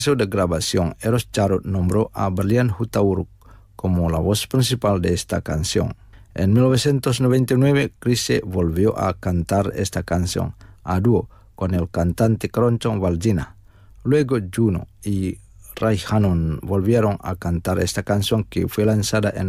de grabación, Eros Charrot nombró a Berlian Hutauruk como la voz principal de esta canción. En 1999, Chrissie volvió a cantar esta canción a dúo con el cantante Kronchon Valjina. Luego Juno y Ray Hannon volvieron a cantar esta canción, que fue lanzada en